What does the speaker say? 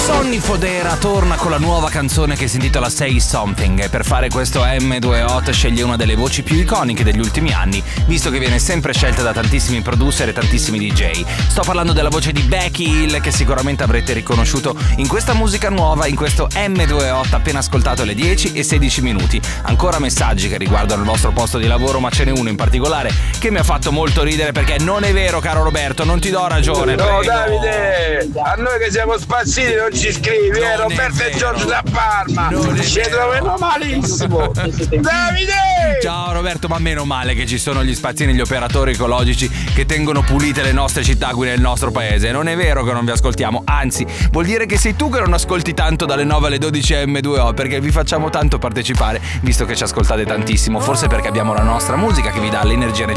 Sonny Fodera torna con la nuova canzone che si intitola Say Something e per fare questo M2OT sceglie una delle voci più iconiche degli ultimi anni, visto che viene sempre scelta da tantissimi producer e tantissimi DJ. Sto parlando della voce di Becky Hill, che sicuramente avrete riconosciuto in questa musica nuova, in questo M2OT appena ascoltato alle 10 e 16 minuti. Ancora messaggi che riguardano il vostro posto di lavoro, ma ce n'è uno in particolare che mi ha fatto molto ridere, perché non è vero, caro Roberto, non ti do ragione. No, prego. Davide, a noi che siamo spazziti non ci scrivi, Roberto e Giorgio da Parma, ci troviamo malissimo. Davide! Ciao Roberto, ma meno male che ci sono gli spazzini e gli operatori ecologici che tengono pulite le nostre città qui nel nostro paese. Non è vero che non vi ascoltiamo, anzi, vuol dire che sei tu che non ascolti tanto dalle 9 alle 12 M2O, perché vi facciamo tanto partecipare, visto che ci ascoltate tantissimo, forse perché abbiamo la nostra musica che vi dà l'energia necessaria